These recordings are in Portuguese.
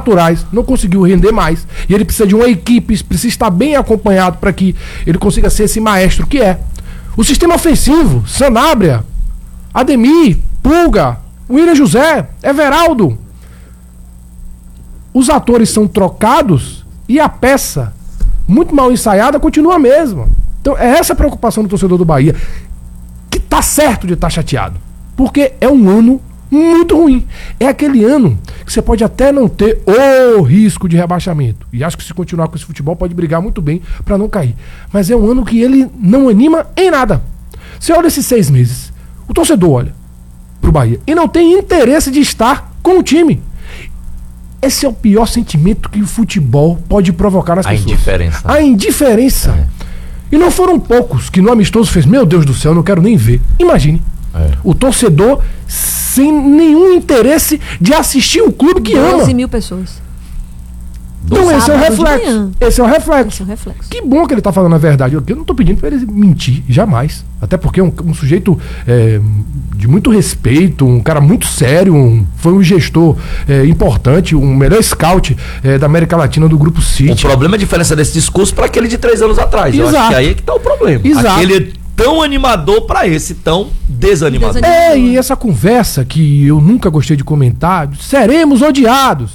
naturais, não conseguiu render mais. E ele precisa de uma equipe, precisa estar bem acompanhado para que ele consiga ser esse maestro que é. O sistema ofensivo, Sanabria, Ademir, Pulga, William José, Everaldo. Os atores são trocados e a peça, muito mal ensaiada, continua a mesma. Então é essa a preocupação do torcedor do Bahia, que tá certo de estar chateado. Porque é um ano muito ruim. É aquele ano que você pode até não ter o risco de rebaixamento. E acho que se continuar com esse futebol pode brigar muito bem para não cair. Mas é um ano que ele não anima em nada. Você olha esses 6 meses, o torcedor olha pro Bahia e não tem interesse de estar com o time. Esse é o pior sentimento que o futebol pode provocar nas pessoas. A indiferença. É. E não foram poucos que no amistoso fez, meu Deus do céu, eu não quero nem ver. Imagine. O torcedor sem nenhum interesse de assistir o clube que ama. 12 mil pessoas. Então esse é o reflexo. Esse é o reflexo. Que bom que ele está falando a verdade. Eu não estou pedindo para ele mentir, jamais. Até porque é um sujeito de muito respeito, um cara muito sério, foi um gestor importante, um melhor scout da América Latina do Grupo City. O problema é a diferença desse discurso para aquele de 3 anos atrás. Exato. Eu acho que aí é que está o problema. Exato. Aquele tão animador para esse tão desanimador. E essa conversa que eu nunca gostei de comentar, seremos odiados.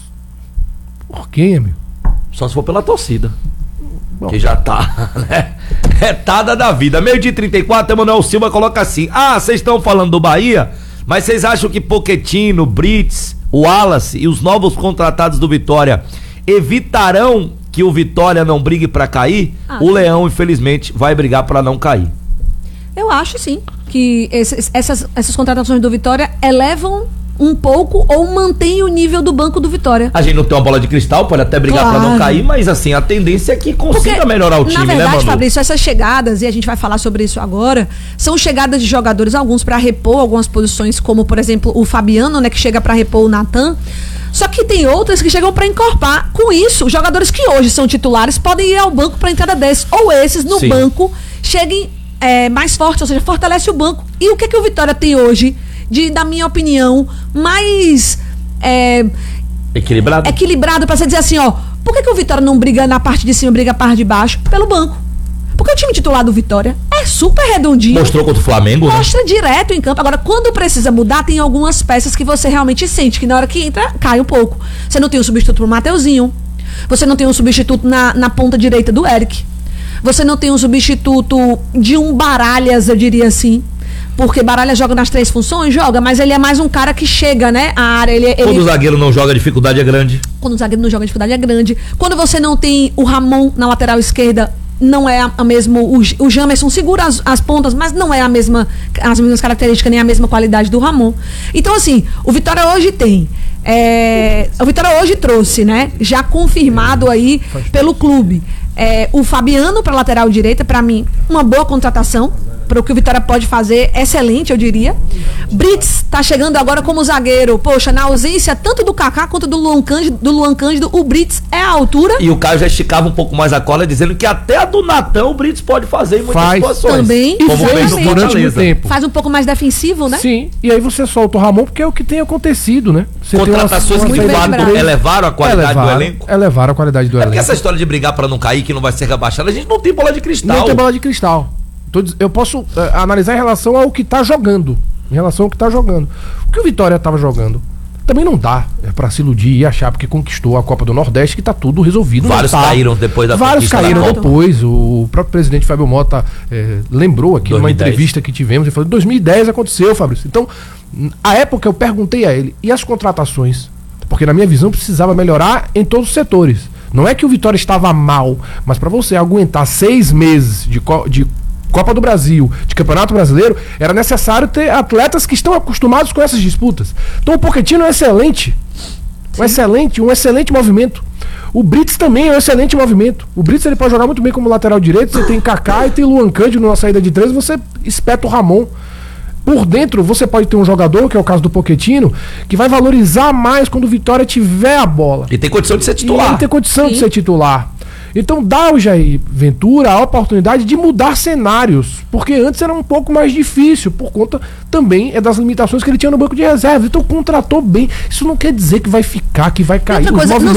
Por quem, amigo? Só se for pela torcida. Bom. Que já tá, né? Retada da vida. 12:34, Emanuel Silva coloca assim: vocês estão falando do Bahia, mas vocês acham que Pochettino, Brits, o Wallace e os novos contratados do Vitória evitarão que o Vitória não brigue pra cair? O Leão, infelizmente, vai brigar pra não cair. Eu acho sim que essas contratações do Vitória elevam um pouco ou mantém o nível do banco do Vitória. A gente não tem uma bola de cristal, pode até brigar pra não cair, mas assim, a tendência é que consiga melhorar o time, na verdade, né, Manu? Fabrício, essas chegadas, e a gente vai falar sobre isso agora, são chegadas de jogadores, alguns pra repor algumas posições, como por exemplo o Fabiano, né, que chega pra repor o Natan. Só que tem outras que chegam pra encorpar. Com isso, os jogadores que hoje são titulares podem ir ao banco pra entrada desses, ou esses no banco cheguem mais fortes, ou seja, fortalece o banco. E o que o Vitória tem hoje da minha opinião, mais equilibrado pra você dizer assim, por que o Vitória não briga na parte de cima, briga na parte de baixo? Pelo banco. Porque o time titular do Vitória é super redondinho. Mostrou contra o Flamengo, Mostra direto em campo. Agora, quando precisa mudar, tem algumas peças que você realmente sente que na hora que entra, cai um pouco. Você não tem um substituto pro Mateuzinho. Você não tem um substituto na ponta direita do Eric. Você não tem um substituto de um Baralhas, eu diria assim. Porque Baralhas joga nas 3 funções, mas ele é mais um cara que chega, né? A área, quando o zagueiro não joga, a dificuldade é grande. Quando o zagueiro não joga, a dificuldade é grande. Quando você não tem o Ramon na lateral esquerda, não é a mesmo. O Jamerson segura as pontas, mas não é as mesmas características, nem a mesma qualidade do Ramon. Então, assim, o Vitória hoje tem. O Vitória hoje trouxe, né? Já confirmado aí pelo clube. O Fabiano para lateral direita, para mim, uma boa contratação. Para o que o Vitória pode fazer, excelente, eu diria. Brits tá chegando agora como zagueiro. Poxa, na ausência tanto do Kaká quanto do Luan Cândido, o Brits é a altura. E o Caio já esticava um pouco mais a cola, dizendo que até a do Nathan o Brits pode fazer em muitas situações. Também. Como fez durante muito tempo. Faz um pouco mais defensivo, né? Sim. E aí você solta o Ramon, porque é o que tem acontecido, né? Você contratações que elevaram a qualidade do elenco. Elevaram a qualidade do elenco. Porque essa história de brigar para não cair, que não vai ser rebaixado, a gente não tem bola de cristal. Não tem bola de cristal. Eu posso analisar em relação ao que tá jogando. O que o Vitória tava jogando também não dá pra se iludir e achar porque conquistou a Copa do Nordeste que tá tudo resolvido. Vários caíram depois da Vários caíram depois. O próprio presidente Fábio Mota lembrou aqui numa entrevista que tivemos. Ele falou: em 2010 aconteceu, Fabrício. Então, à época eu perguntei a ele: e as contratações? Porque na minha visão precisava melhorar em todos os setores. Não é que o Vitória estava mal, mas para você aguentar 6 meses de Copa do Brasil, de Campeonato Brasileiro, era necessário ter atletas que estão acostumados com essas disputas. Então o Pochettino é excelente. Um excelente movimento. O Brits também é um excelente movimento. O Brits ele pode jogar muito bem como lateral direito. Você tem Kaká e tem Luan Cândido na saída de 3, você espeta o Ramon. Por dentro, você pode ter um jogador, que é o caso do Pochettino, que vai valorizar mais quando o Vitória tiver a bola. E tem condição de ser titular. E ele tem condição de ser titular. Então dá ao Jair Ventura a oportunidade de mudar cenários, porque antes era um pouco mais difícil, por conta também das limitações que ele tinha no banco de reservas. Então contratou bem. Isso não quer dizer que vai ficar, que vai cair. Outra coisa,